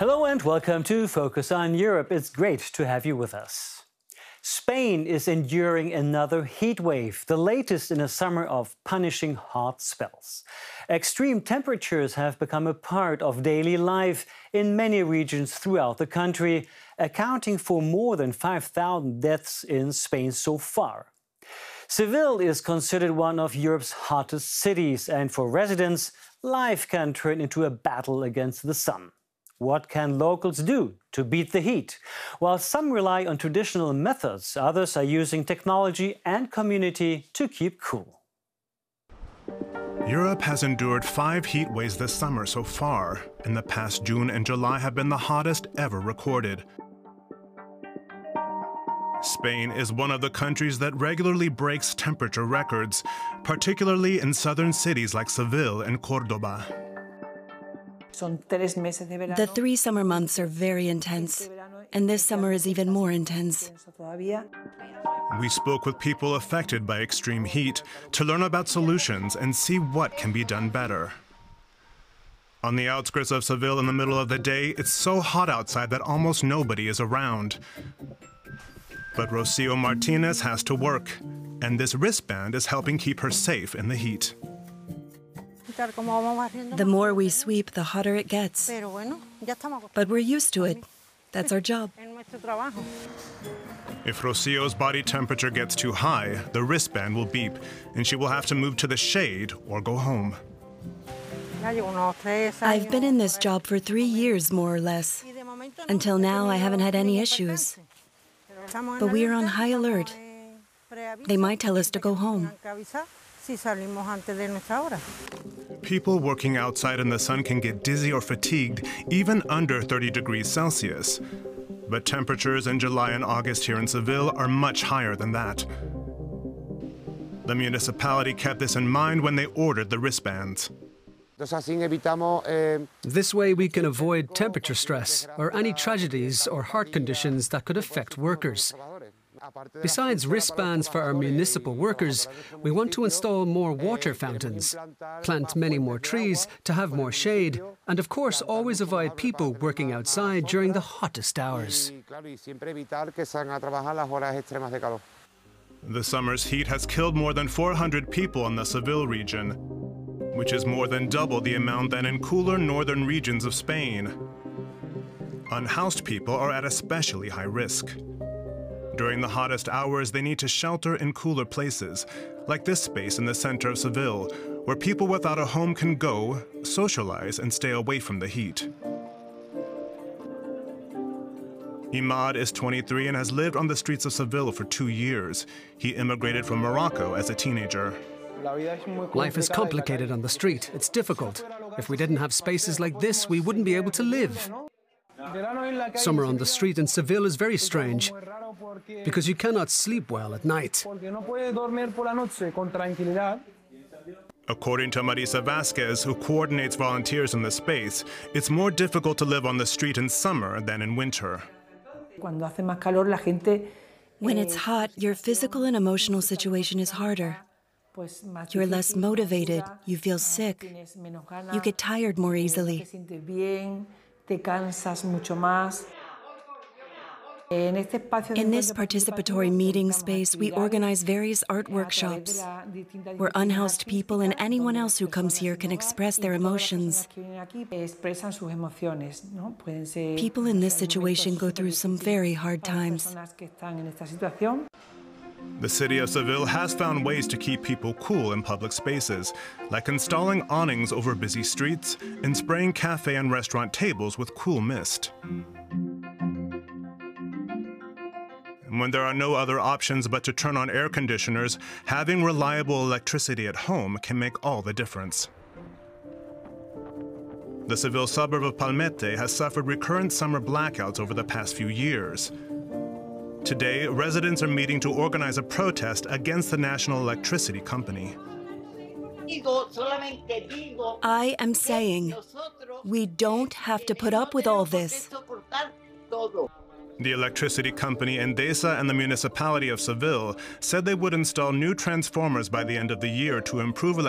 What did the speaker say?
Hello and welcome to Focus on Europe. It's great to have you with us. Spain is enduring another heat wave, the latest in a summer of punishing hot spells. Extreme temperatures have become a part of daily life in many regions throughout the country, accounting for more than 5,000 deaths in Spain so far. Seville is considered one of Europe's hottest cities, and for residents, life can turn into a battle against the sun. What can locals do to beat the heat? While some rely on traditional methods, others are using technology and community to keep cool. Europe has endured 5 heat waves this summer so far, and the past June and July have been the hottest ever recorded. Spain is one of the countries that regularly breaks temperature records, particularly in southern cities like Seville and Córdoba. The 3 summer months are very intense, and this summer is even more intense. We spoke with people affected by extreme heat to learn about solutions and see what can be done better. On the outskirts of Seville in the middle of the day, it's so hot outside that almost nobody is around. But Rocio Martinez has to work, and this wristband is helping keep her safe in the heat. The more we sweep, the hotter it gets. But we're used to it. That's our job. If Rocio's body temperature gets too high, the wristband will beep, and she will have to move to the shade or go home. I've been in this job for 3 years, more or less. Until now, I haven't had any issues. But we are on high alert. They might tell us to go home. People working outside in the sun can get dizzy or fatigued, even under 30 degrees Celsius. But temperatures in July and August here in Seville are much higher than that. The municipality kept this in mind when they ordered the wristbands. This way we can avoid temperature stress or any tragedies or heart conditions that could affect workers. Besides wristbands for our municipal workers, we want to install more water fountains, plant many more trees to have more shade, and of course always avoid people working outside during the hottest hours. The summer's heat has killed more than 400 people in the Seville region, which is more than double the amount than in cooler northern regions of Spain. Unhoused people are at especially high risk. During the hottest hours, they need to shelter in cooler places, like this space in the center of Seville, where people without a home can go, socialize, and stay away from the heat. Imad is 23 and has lived on the streets of Seville for 2 years. He immigrated from Morocco as a teenager. Life is complicated on the street. It's difficult. If we didn't have spaces like this, we wouldn't be able to live. Summer on the street in Seville is very strange, because you cannot sleep well at night. According to Marisa Vasquez, who coordinates volunteers in the space, it's more difficult to live on the street in summer than in winter. When it's hot, your physical and emotional situation is harder. You're less motivated, you feel sick, you get tired more easily. In this participatory meeting space, we organize various art workshops where unhoused people and anyone else who comes here can express their emotions. People in this situation go through some very hard times. The city of Seville has found ways to keep people cool in public spaces, like installing awnings over busy streets and spraying cafe and restaurant tables with cool mist. And when there are no other options but to turn on air conditioners, having reliable electricity at home can make all the difference. The Seville suburb of Palmete has suffered recurrent summer blackouts over the past few years. Today, residents are meeting to organize a protest against the national electricity company. I am saying, we don't have to put up with all this. The electricity company Endesa and the municipality of Seville said they would install new transformers by the end of the year to improve electricity